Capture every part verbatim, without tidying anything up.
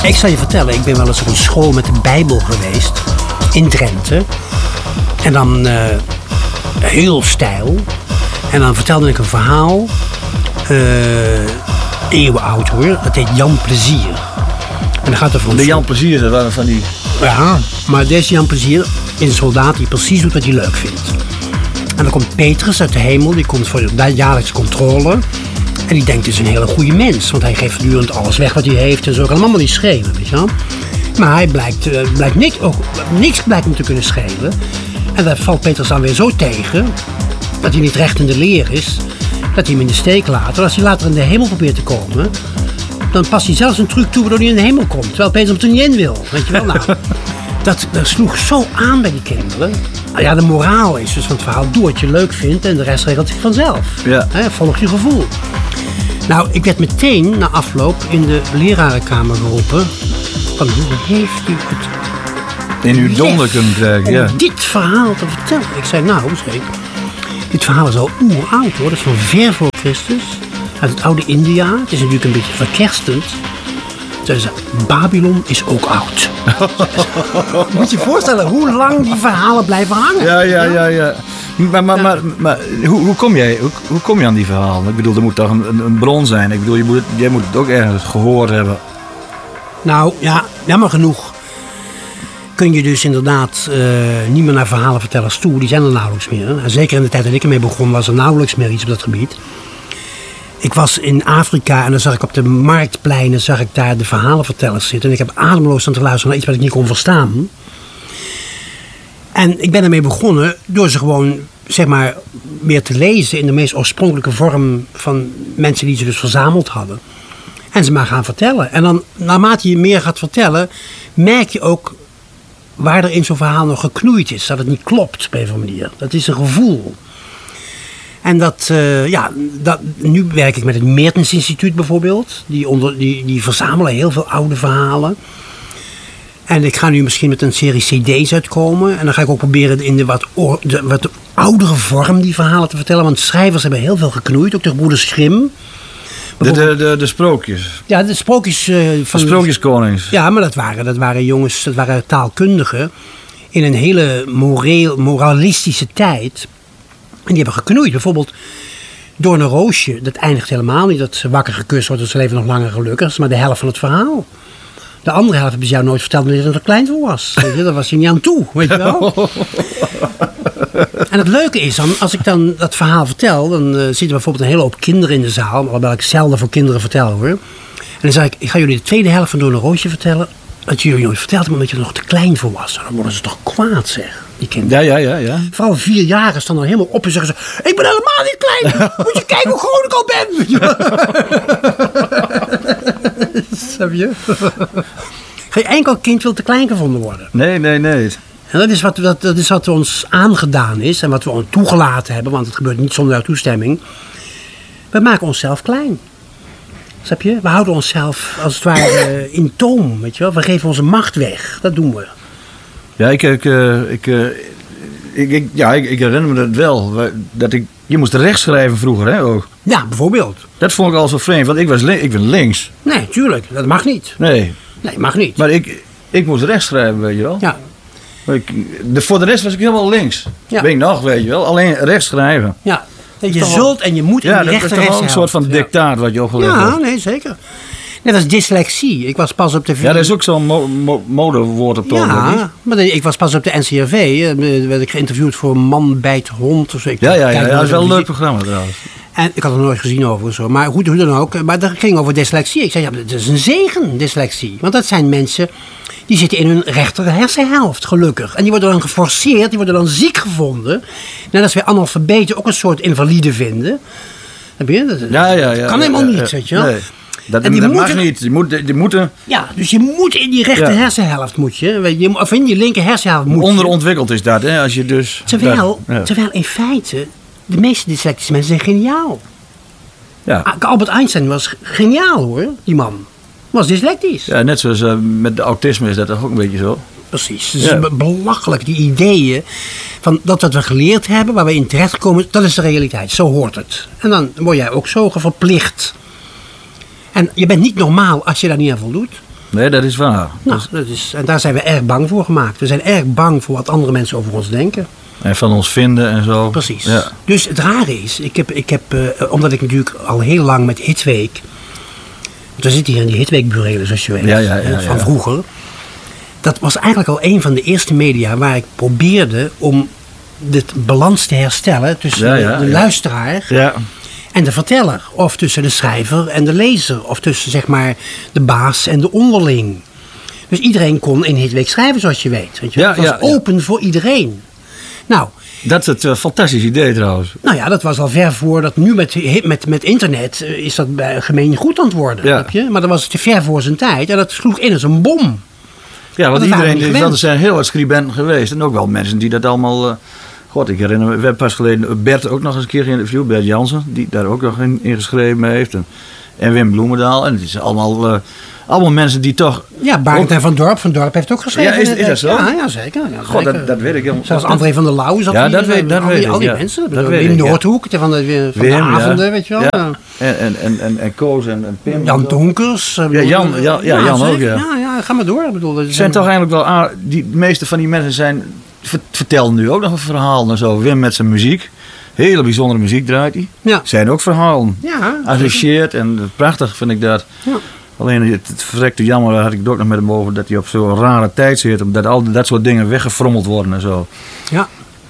Ik zal je vertellen, ik ben wel eens op een school met de Bijbel geweest. In Drenthe. En dan uh, heel stijl. En dan vertelde ik een verhaal. Uh, eeuwen oud hoor. Dat heet Jan Plezier. En dan gaat er van de Jan Plezier, dat waren van die... Ja, maar deze Jan Plezier is een soldaat die precies doet wat hij leuk vindt. En dan komt Petrus uit de hemel, die komt voor de jaarlijkse controle. En die denkt, het is een hele goede mens. Want hij geeft voortdurend alles weg wat hij heeft en zo. Kan hem allemaal niet schelen, weet je wel. Maar hij blijkt, uh, blijkt niks, ook, niks blijkt hem te kunnen schelen. En daar valt Petrus dan weer zo tegen, dat hij niet recht in de leer is. Dat hij hem in de steek laat. En als hij later in de hemel probeert te komen, dan past hij zelfs een truc toe waardoor hij in de hemel komt. Terwijl Petrus hem er niet in wil, weet je wel. Nou, dat, dat sloeg zo aan bij die kinderen. Nou ja, de moraal is dus van het verhaal, doe wat je leuk vindt en de rest regelt zich vanzelf. Ja. He, volg je gevoel. Nou, ik werd meteen na afloop in de lerarenkamer geroepen. Van hoe heeft u het in uw donder kunnen krijgen, ja. om dit verhaal te vertellen? Ik zei, nou, zeg, dit verhaal is al oeroud hoor. Dat is van ver voor Christus. Uit het oude India. Het is natuurlijk een beetje verkerstend. Ze Babylon is ook oud. Moet je je voorstellen hoe lang die verhalen blijven hangen. Ja, ja, ja, ja. Maar, maar, maar, maar hoe, hoe, kom jij, hoe, hoe kom je aan die verhalen? Ik bedoel, er moet toch een, een, een bron zijn. Ik bedoel, je moet het, jij moet het ook ergens gehoord hebben. Nou, ja, jammer genoeg kun je dus inderdaad uh, niet meer naar verhalenvertellers toe. Die zijn er nauwelijks meer. En zeker in de tijd dat ik ermee begon, was er nauwelijks meer iets op dat gebied. Ik was in Afrika en dan zag ik op de marktpleinen zag ik daar de verhalenvertellers zitten. En ik heb ademloos aan te luisteren naar iets wat ik niet kon verstaan. En ik ben ermee begonnen door ze gewoon, zeg maar, meer te lezen in de meest oorspronkelijke vorm van mensen die ze dus verzameld hadden. En ze maar gaan vertellen. En dan, naarmate je meer gaat vertellen, merk je ook waar er in zo'n verhaal nog geknoeid is. Dat het niet klopt op een of andere manier. Dat is een gevoel. En dat, uh, ja, dat, nu werk ik met het Meertens Instituut bijvoorbeeld. Die, onder, die, die verzamelen heel veel oude verhalen. En ik ga nu misschien met een serie cd's uitkomen. En dan ga ik ook proberen in de wat, or, de, wat oudere vorm die verhalen te vertellen. Want schrijvers hebben heel veel geknoeid. Ook de broeders Grimm. De, de, de, de sprookjes. Ja, de sprookjes. Uh, van de sprookjeskonings. Ja, maar dat waren, dat waren jongens, dat waren taalkundigen. In een hele moreel, moralistische tijd. En die hebben geknoeid. Bijvoorbeeld Doorn Roosje. Dat eindigt helemaal niet. Dat ze wakker gekust wordt. Dat ze leven nog langer gelukkig. Dat is maar de helft van het verhaal. De andere helft hebben ze jou nooit verteld wanneer je er klein voor was. Weet je, daar was je niet aan toe. Weet je wel? En het leuke is dan, als ik dan dat verhaal vertel. Dan uh, zitten bijvoorbeeld een hele hoop kinderen in de zaal. Alhoewel ik zelden voor kinderen vertel hoor. En dan zeg ik, ik ga jullie de tweede helft van Doorn Roosje vertellen. Dat jullie nooit verteld hebben omdat je er nog te klein voor was. Dan worden ze toch kwaad zeg. Die kinderen. Ja, ja, ja, ja. Vooral vier jaren staan dan helemaal op en zeggen ze, ik ben helemaal niet klein. Moet je kijken hoe groot ik al ben. Snap je? Geen enkel kind wil te klein gevonden worden. Nee, nee, nee. En dat is wat, dat, dat is wat ons aangedaan is en wat we toegelaten hebben, want het gebeurt niet zonder jouw toestemming. We maken onszelf klein. Snap je? We houden onszelf als het ware in toom, weet je wel. We geven onze macht weg. Dat doen we. Ja, ik, ik, ik, ik, ik, ja, ik, ik herinner me dat wel. Dat ik, je moest rechts schrijven vroeger, hè, ook. Ja, bijvoorbeeld. Dat vond ik al zo vreemd, want ik, was, ik ben links. Nee, tuurlijk. Dat mag niet. Nee. Nee, mag niet. Maar ik, ik moest rechts schrijven, weet je wel. Ja. Ik, de, voor de rest was ik helemaal links. Ja. Weet ik nog, weet je wel. Alleen rechts schrijven. Ja. Dat je zult en je moet ja, in die rechter rechter is toch een soort van dictaat wat je opgelegd ja, hebt. Ja, nee, zeker. Net als dyslexie. Ik was pas op de... Ja, dat is ook zo'n mo- mo- modewoord op het Ja, ogenblik. maar ik was pas op de N C R V. Uh, werd ik geïnterviewd voor Man bijt hond. Of zo. Ja, ja, ja, ja, dat is wel een leuk programma trouwens. En ik had het nooit gezien over zo. Maar goed, hoe dan ook. Maar dat ging over dyslexie. Ik zei, ja, dat is een zegen, dyslexie. Want dat zijn mensen die zitten in hun rechter hersenhelft, gelukkig. En die worden dan geforceerd, die worden dan ziek gevonden. Net als wij analfabeten ook een soort invalide vinden. Heb je? Dat, ja, ja, ja. Dat kan helemaal ja, niet, ja, weet je wel. Nee. Dat, en die dat moeten, mag niet. Die, moet, die moeten... Ja, dus je moet in die rechter ja. hersenhelft, moet je, weet je. Of in die linker hersenhelft moet je. Onderontwikkeld is dat, hè. Als je dus... Terwijl, dat, ja. terwijl in feite, de meeste dyslectische mensen zijn geniaal. Ja. Albert Einstein was geniaal, hoor, die man. Was dyslectisch. Ja, net zoals uh, met de autisme is dat toch ook een beetje zo. Precies. Dus ja. belachelijk, die ideeën van dat wat we geleerd hebben, waar we in terechtkomen, dat is de realiteit. Zo hoort het. En dan word jij ook zo verplicht. En je bent niet normaal als je daar niet aan voldoet. Nee, dat is waar. Nou, dat is, en daar zijn we erg bang voor gemaakt. We zijn erg bang voor wat andere mensen over ons denken. En van ons vinden en zo. Precies. Ja. Dus het rare is, ik heb, ik heb, uh, omdat ik natuurlijk al heel lang met Hitweek... Want we zitten hier in die Hitweek-burelen, zoals je weet, ja, ja, ja, ja, van ja. vroeger. Dat was eigenlijk al een van de eerste media waar ik probeerde om de balans te herstellen tussen Ja, ja, de ja. luisteraar Ja. en de verteller. Of tussen de schrijver en de lezer. Of tussen, zeg maar, de baas en de onderling. Dus iedereen kon in Hitweek schrijven, zoals je weet. Weet je? Ja, Het was ja, ja. open voor iedereen. Nou, Dat is het uh, fantastisch idee trouwens. nou ja, dat was al ver voor dat nu met, met, met internet uh, is dat bij gemeen goed aan het worden. Ja. Snap je? Maar dat was te ver voor zijn tijd. En dat sloeg in als een bom. Ja, want dat waren we iedereen, niet die- gewend. er zijn heel wat scribenten geweest. En ook wel mensen die dat allemaal... Uh, God, ik herinner me, we hebben pas geleden Bert ook nog eens een keer geïnterviewd. Bert Jansen, die daar ook nog in, in geschreven heeft. En, en Wim Bloemendaal. En het is allemaal, uh, allemaal mensen die toch... Ja, Barend ook- en Van Dorp. Van Dorp heeft ook geschreven. Ja, is- is dat zo? Ja, ja zeker. Ja, God, zeker. dat, dat weet ik helemaal. Zelfs André van der Lauw zat Ja, hier. dat weet- dat al weet die, ik, al die ja. mensen. Dat weet Wim ik, ja. Noordhoek, van de, van de Wim, ja. avonden, weet je wel. Ja. Ja. En, en, en, en, en Koos en, en Pim. Jan Donkers. Ja, Jan, ja, ja, Jan ook, zeker. ja. Ja, ja, ga maar door. Ik bedoel, dat is zijn een- toch eigenlijk wel... aard- Die, de meeste van die mensen zijn... ver- vertellen nu ook nog een verhaal en zo. Wim met zijn muziek. Hele bijzondere muziek draait hij. Ja. Zijn ook verhalen. Ja, Associeert en prachtig vind ik dat. Ja. Alleen het, het verrekte jammer, daar had ik het ook nog met hem over, dat hij op zo'n rare tijd zit. Omdat al dat soort dingen weggefrommeld worden en zo. Ja.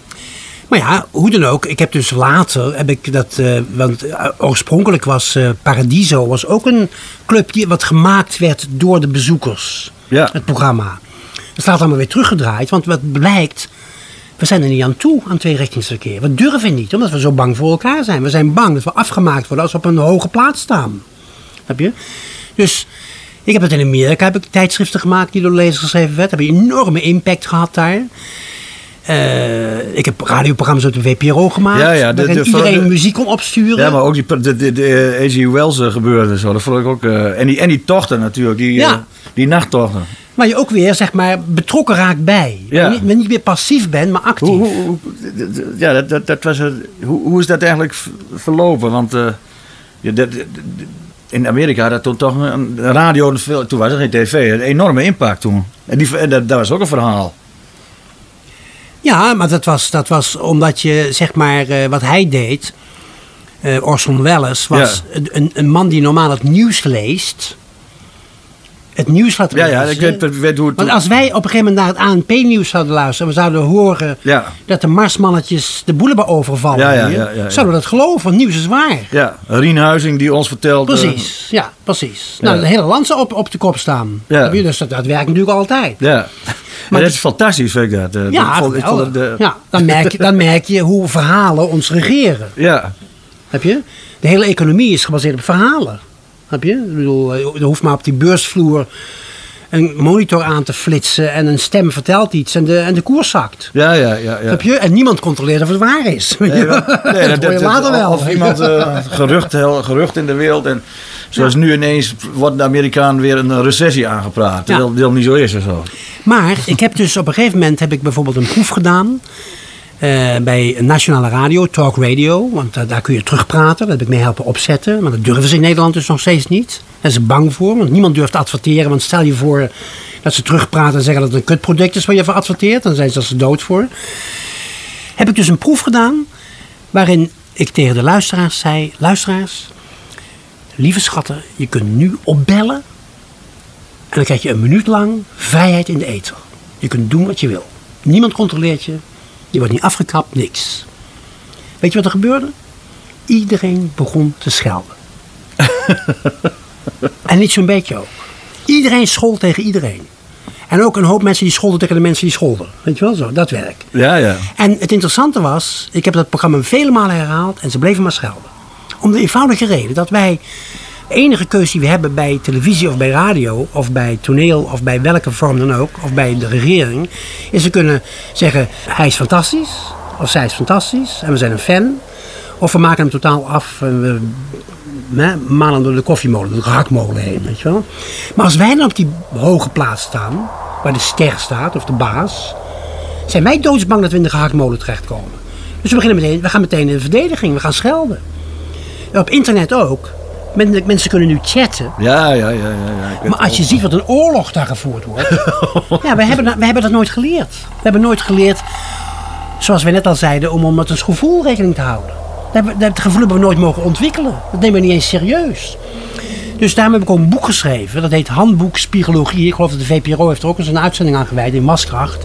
Maar ja, hoe dan ook. Ik heb dus later, heb ik dat, eh, want eh, oorspronkelijk was eh, Paradiso was ook een club die wat gemaakt werd door de bezoekers. Ja. Het programma. Het staat allemaal weer teruggedraaid, want wat blijkt, we zijn er niet aan toe aan tweerichtingsverkeer. We durven niet, omdat we zo bang voor elkaar zijn. We zijn bang dat we afgemaakt worden als we op een hoge plaats staan. Snap je? Dus ik heb het in Amerika, heb ik tijdschriften gemaakt die door lezers geschreven werd. Hebben een enorme impact gehad daar. Uh, ik heb radioprogramma's op de V P R O gemaakt. Ja, ja, de- waarin de- iedereen de- muziek kon opsturen. Ja, maar ook die, de, de, de A G Wells eh, gebeurde zo. Dat vond ik ook. eh, en, die, en die tochten natuurlijk, die, Ja. eh, die nachttochten. Waar je ook weer, zeg maar, betrokken raakt bij. Ja. Niet, niet meer passief bent, maar actief. Hoe, hoe, hoe- d- d- ja, dat, dat, dat was het. Hoe, hoe is dat eigenlijk v- verlopen? Want eh, ja, dat, dat- in Amerika had dat toen toch een, een radio, veel- toen was er geen tv, een enorme impact toen. En, die, en dat, dat was ook een verhaal. Ja, maar dat was, dat was omdat je, zeg maar, uh, wat hij deed. Uh, Orson Welles was Ja. een, een man die normaal het nieuws leest. Het nieuws laat Ja, ja, lezen. ik weet, ik weet hoe het. Want als wij op een gegeven moment naar het A N P-nieuws zouden luisteren... we zouden horen Ja. dat de marsmannetjes de boel hebben overvallen... Ja, ja, hier, ja, ja, ja. zouden we dat geloven, want nieuws is waar. Ja, Rien Huizing die ons vertelt. eh, Precies, ja, precies. Nou, Ja. de hele land zou op, op de kop staan. Ja. Heb je? Dus dat, dat werkt natuurlijk altijd. ja. Maar Maar dat die- is fantastisch, vind ik dat. Eh, Ja, ik vond- ik vond het, geweldig. eh, ja dan, merk je, dan merk je hoe verhalen ons regeren. ja. Heb je? De hele economie is gebaseerd op verhalen. Heb je? Ik bedoel, er hoeft maar op die beursvloer een monitor aan te flitsen en een stem vertelt iets en de, en de koers zakt. Ja, ja, ja. ja. Heb je? En niemand controleert of het waar is. Weet je? Nee, maar- nee, dat hoor je dat- later wel. Of iemand uh, gerucht, heel- gerucht in de wereld. En zoals nu ineens wordt de Amerikaan weer een recessie aangepraat. Ja. Dat dat niet zo is of zo. Maar ik heb dus op een gegeven moment heb ik bijvoorbeeld een proef gedaan. eh, bij een nationale radio, Talk Radio. Want uh, daar kun je terugpraten. Dat heb ik mee helpen opzetten. Maar dat durven ze in Nederland dus nog steeds niet. Daar zijn ze bang voor. Want niemand durft te adverteren. Want stel je voor dat ze terugpraten en zeggen dat het een kutproduct is waar je voor adverteert. Dan zijn ze er dood voor. Heb ik dus een proef gedaan. Waarin ik tegen de luisteraars zei. Luisteraars, lieve schatten, je kunt nu opbellen. En dan krijg je een minuut lang vrijheid in de ether. Je kunt doen wat je wil. Niemand controleert je. Je wordt niet afgekapt, niks. Weet je wat er gebeurde? Iedereen begon te schelden. En niet zo'n beetje ook. Iedereen schold tegen iedereen. En ook een hoop mensen die scholden tegen de mensen die scholden. Weet je wel zo, dat werk. Ja, ja. En het interessante was, ik heb dat programma vele malen herhaald en ze bleven maar schelden. Om de eenvoudige reden dat wij, de enige keuze die we hebben bij televisie of bij radio of bij toneel of bij welke vorm dan ook, of bij de regering, is we kunnen zeggen, hij is fantastisch of zij is fantastisch en we zijn een fan. Of we maken hem totaal af en we hè, malen door de koffiemolen, door de gehaktmolen heen, weet je wel. Maar als wij dan op die hoge plaats staan, waar de ster staat of de baas, zijn wij doodsbang dat we in de gehaktmolen terechtkomen. Dus we, beginnen meteen, we gaan meteen in de verdediging, we gaan schelden. En op internet ook. Men, mensen kunnen nu chatten. Ja, ja, ja. ja, ja. Ik weet Maar als je ook. ziet wat een oorlog daar gevoerd wordt. ja, we hebben, dat, we hebben dat nooit geleerd. We hebben nooit geleerd, zoals we net al zeiden, om, om met ons gevoel rekening te houden. Dat, hebben, dat gevoel hebben we nooit mogen ontwikkelen. Dat nemen we niet eens serieus. Dus daarom heb ik ook een boek geschreven. Dat heet Handboek Spiegologie. Ik geloof dat de V P R O heeft er ook eens een uitzending aan gewijd in Maaskracht.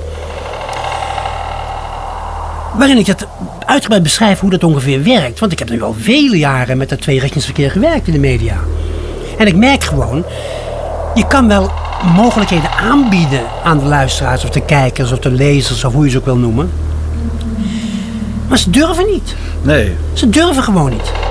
Waarin ik het uitgebreid beschrijf hoe dat ongeveer werkt. Want ik heb nu al vele jaren met dat tweerichtingsverkeer gewerkt in de media. En ik merk gewoon, je kan wel mogelijkheden aanbieden aan de luisteraars of de kijkers of de lezers of hoe je ze ook wil noemen. Maar ze durven niet. Nee. Ze durven gewoon niet.